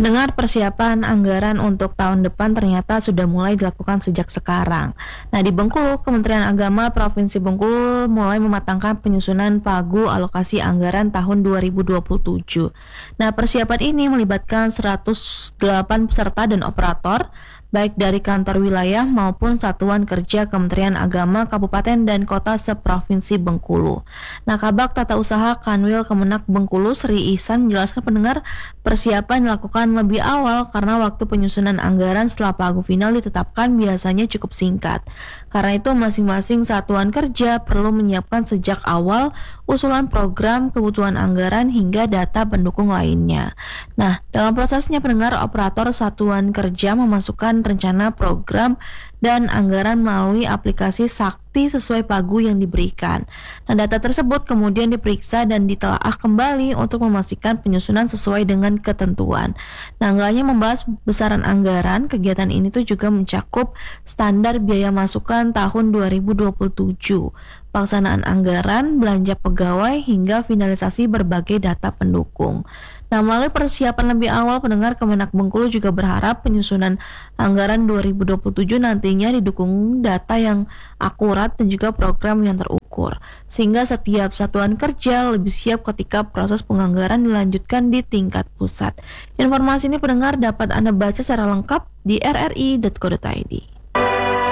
Pendengar, persiapan anggaran untuk tahun depan ternyata sudah mulai dilakukan sejak sekarang. Nah, di Bengkulu, Kementerian Agama Provinsi Bengkulu mulai mematangkan penyusunan pagu alokasi anggaran tahun 2027. Nah, persiapan ini melibatkan 108 peserta dan operator, baik dari kantor wilayah maupun satuan kerja Kementerian Agama Kabupaten dan Kota seprovinsi Bengkulu. Nah, Kabak Tata Usaha Kanwil Kemenak Bengkulu Sri Ihsan menjelaskan pendengar, persiapan dilakukan lebih awal karena waktu penyusunan anggaran setelah pagu final ditetapkan biasanya cukup singkat. Karena itu masing-masing satuan kerja perlu menyiapkan sejak awal usulan program, kebutuhan anggaran hingga data pendukung lainnya. Nah, dalam prosesnya pendengar, operator satuan kerja memasukkan rencana program dan anggaran melalui aplikasi Sakti sesuai pagu yang diberikan. Nah, data tersebut kemudian diperiksa dan ditelaah kembali untuk memastikan penyusunan sesuai dengan ketentuan. Nah, nggak hanya membahas besaran anggaran, kegiatan ini tuh juga mencakup standar biaya masukan tahun 2027, pelaksanaan anggaran, belanja pegawai, hingga finalisasi berbagai data pendukung. Nah, melalui persiapan lebih awal, pendengar, Kemenak Bengkulu juga berharap penyusunan anggaran 2027 nantinya didukung data yang akurat dan juga program yang terukur, sehingga setiap satuan kerja lebih siap ketika proses penganggaran dilanjutkan di tingkat pusat. Informasi ini pendengar dapat Anda baca secara lengkap di rri.co.id.